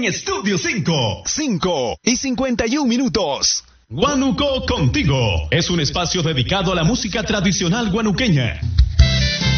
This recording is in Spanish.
Estudio 5. 5:51. Huánuco Contigo es un espacio dedicado a la música tradicional guanuqueña,